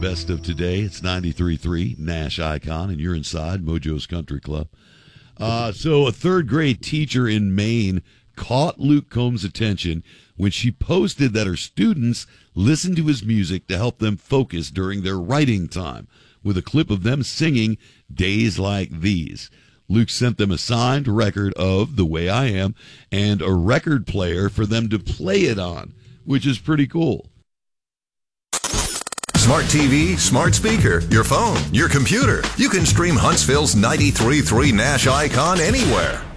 best of today. It's 93.3 Nash Icon, and you're inside Mojo's Country Club. So a third-grade teacher in Maine caught Luke Combs' attention when she posted that her students listened to his music to help them focus during their writing time, with a clip of them singing Days Like These. Luke sent them a signed record of The Way I Am and a record player for them to play it on, which is pretty cool. Smart TV, smart speaker, your phone, your computer. You can stream Huntsville's 93.3 Nash Icon anywhere.